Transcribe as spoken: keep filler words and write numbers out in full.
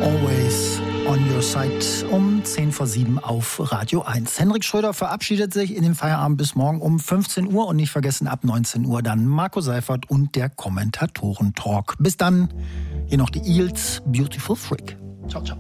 Always on your side um zehn vor sieben auf Radio eins. Henrik Schröder verabschiedet sich in den Feierabend bis morgen um fünfzehn Uhr und nicht vergessen ab neunzehn Uhr dann Marco Seifert und der Kommentatoren-Talk. Bis dann, hier noch die Eels, Beautiful Freak. Ciao, ciao.